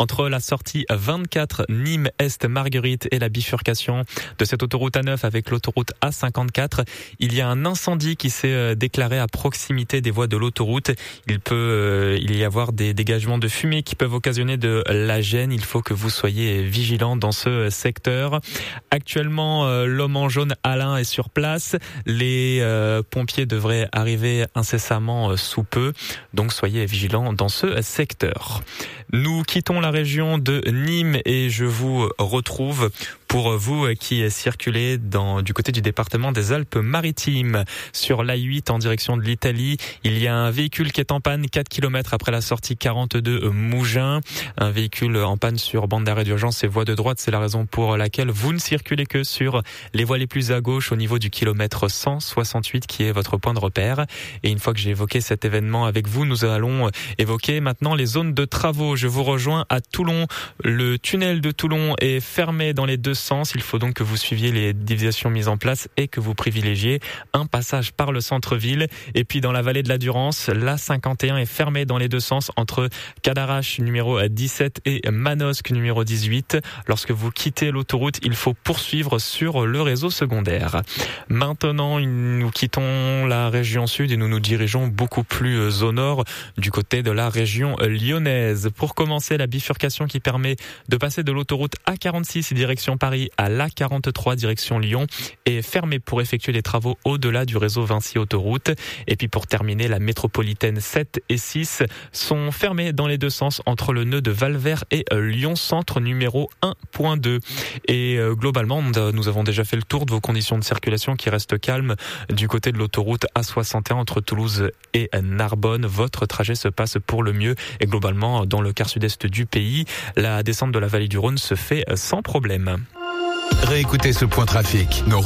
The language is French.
entre la sortie 24 Nîmes-Est-Marguerite et la bifurcation de cette autoroute A9 avec l'autoroute A54. Il y a un incendie qui s'est déclaré à proximité des voies de l'autoroute. Il peut y avoir des dégagements de fumée qui peuvent occasionner de la gêne. Il faut que vous soyez vigilants dans ce secteur. Actuellement, l'homme en jaune Alain est sur place. Les pompiers devraient arriver incessamment sous peu. Donc soyez vigilants dans ce secteur. Nous quittons la région de Nîmes et je vous retrouve pour vous qui circulez du côté du département des Alpes-Maritimes. Sur l'A8 en direction de l'Italie, il y a un véhicule qui est en panne 4 km après la sortie 42 Mougins. Un véhicule en panne sur bande d'arrêt d'urgence et voie de droite. C'est la raison pour laquelle vous ne circulez que sur les voies les plus à gauche au niveau du kilomètre 168 qui est votre point de repère. Et une fois que j'ai évoqué cet événement avec vous, nous allons évoquer maintenant les zones de travaux. Je vous rejoins à Toulon. Le tunnel de Toulon est fermé dans les deux sens. Il faut donc que vous suiviez les déviations mises en place et que vous privilégiez un passage par le centre-ville. Et puis dans la vallée de la Durance, la 51 est fermée dans les deux sens entre Cadarache numéro 17 et Manosque numéro 18. Lorsque vous quittez l'autoroute, il faut poursuivre sur le réseau secondaire. Maintenant, nous quittons la région sud et nous nous dirigeons beaucoup plus au nord du côté de la région lyonnaise. Pour commencer, la bifurcation qui permet de passer de l'autoroute A46 direction Paris à l'A43 direction Lyon est fermée pour effectuer les travaux au-delà du réseau Vinci Autoroute. Et puis pour terminer, la métropolitaine 7 et 6 sont fermées dans les deux sens entre le nœud de Valvert et Lyon Centre numéro 1.2. Et globalement, nous avons déjà fait le tour de vos conditions de circulation qui restent calmes du côté de l'autoroute A61 entre Toulouse et Narbonne. Votre trajet se passe pour le mieux et globalement, dans le quart sud-est du pays, la descente de la vallée du Rhône se fait sans problème. Réécoutez ce point trafic.